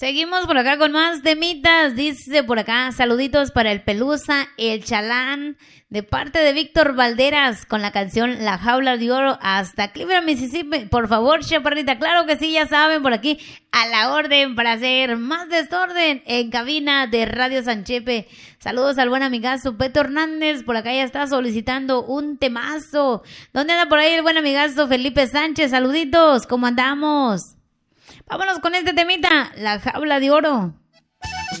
Seguimos por acá con más temitas. Dice por acá, saluditos para el Pelusa, el Chalán, de parte de Víctor Valderas, con la canción La Jaula de Oro, hasta Cleveland, Mississippi. Por favor, chaparrita, claro que sí, ya saben, por aquí a la orden para hacer más desorden en cabina de Radio Sanchepe. Saludos al buen amigazo Peto Hernández, por acá ya está solicitando un temazo. ¿Dónde anda por ahí el buen amigazo Felipe Sánchez? Saluditos, ¿cómo andamos? Vámonos con este temita, La Jaula de Oro.